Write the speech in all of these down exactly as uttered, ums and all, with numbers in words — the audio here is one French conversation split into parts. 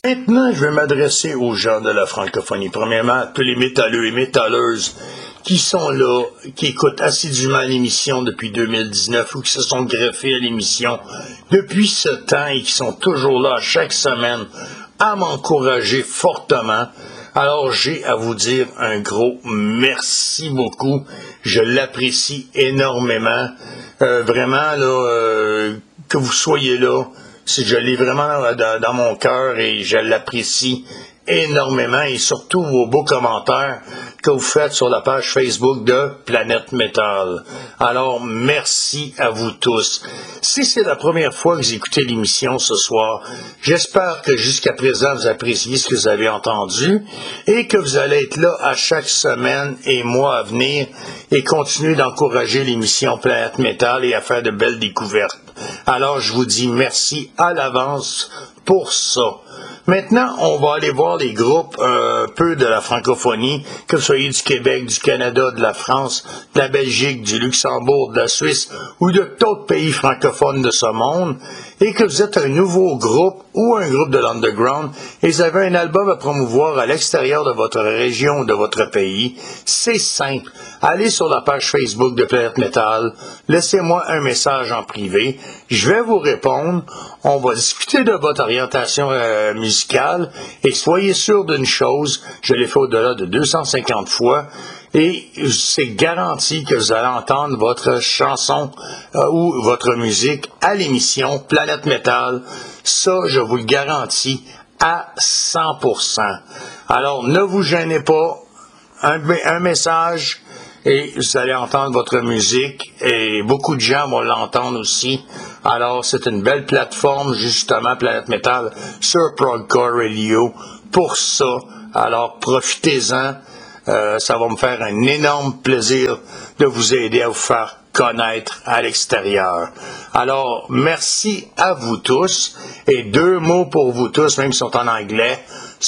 Maintenant, je vais m'adresser aux gens de la francophonie. Premièrement, à tous les métalleux et métalleuses qui sont là, qui écoutent assidûment l'émission depuis deux mille dix-neuf ou qui se sont greffés à l'émission depuis ce temps et qui sont toujours là chaque semaine à m'encourager fortement. Alors, j'ai à vous dire un gros merci beaucoup. Je l'apprécie énormément. Euh, vraiment, là, euh, que vous soyez là, si je l'ai vraiment dans, dans mon cœur et je l'apprécie énormément et surtout vos beaux commentaires que vous faites sur la page Facebook de Planète Métal. Alors, merci à vous tous. Si c'est la première fois que vous écoutez l'émission ce soir, j'espère que jusqu'à présent vous appréciez ce que vous avez entendu et que vous allez être là à chaque semaine et mois à venir et continuer d'encourager l'émission Planète Métal et à faire de belles découvertes. Alors, je vous dis merci à l'avance pour ça. Maintenant, on va aller voir les groupes un peu de la francophonie, que vous soyez du Québec, du Canada, de la France, de la Belgique, du Luxembourg, de la Suisse ou de d'autres pays francophones de ce monde, et que vous êtes un nouveau groupe ou un groupe de l'underground et vous avez un album à promouvoir à l'extérieur de votre région ou de votre pays. C'est simple. Allez sur la page Facebook de Planète Métal, laissez-moi un message en privé, je vais vous répondre, on va discuter de votre orientation euh, musicale et soyez sûr d'une chose, je l'ai fait au-delà de deux cent cinquante fois, et c'est garanti que vous allez entendre votre chanson euh, ou votre musique à l'émission Planète Métal. Ça, je vous le garantis à cent pour cent. Alors, ne vous gênez pas. Un, un message et vous allez entendre votre musique et beaucoup de gens vont l'entendre aussi. Alors, c'est une belle plateforme, justement, Planète Métal sur Progcore Radio pour ça. Alors, profitez-en. Euh, ça va me faire un énorme plaisir de vous aider à vous faire connaître à l'extérieur. Alors, merci à vous tous. Et deux mots pour vous tous, même s'ils sont en anglais.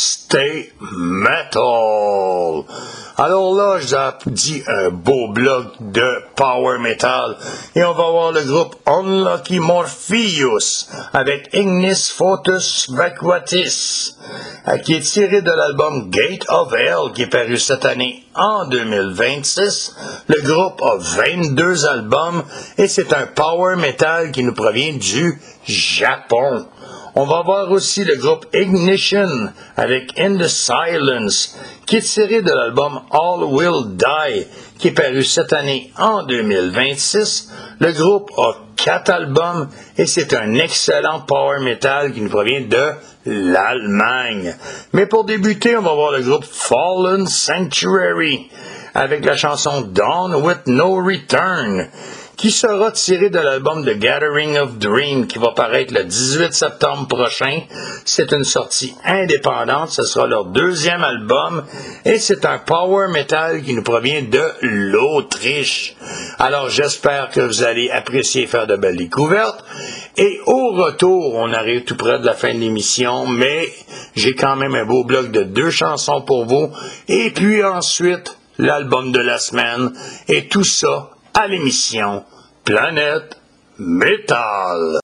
Stay metal. Alors là, je vous ai dit un beau bloc de power metal. Et on va voir le groupe Unlucky Morpheus avec Ignis Fautus Vacuatis, qui est tiré de l'album Gate of Hell, qui est paru cette année en deux mille vingt-six. Le groupe a vingt-deux albums et c'est un power metal qui nous provient du Japon. On va voir aussi le groupe Ignition avec In the Silence, qui est tiré de l'album All Will Die, qui est paru cette année en deux mille vingt-six. Le groupe a quatre albums et c'est un excellent power metal qui nous provient de l'Allemagne. Mais pour débuter, on va voir le groupe Fallen Sanctuary avec la chanson Dawn with No Return, qui sera tiré de l'album The Gathering of Dream, qui va paraître le dix-huit septembre prochain. C'est une sortie indépendante, ce sera leur deuxième album, et c'est un power metal qui nous provient de l'Autriche. Alors j'espère que vous allez apprécier faire de belles découvertes, et au retour, on arrive tout près de la fin de l'émission, mais j'ai quand même un beau bloc de deux chansons pour vous, et puis ensuite, l'album de la semaine, et tout ça à l'émission Planète Métal.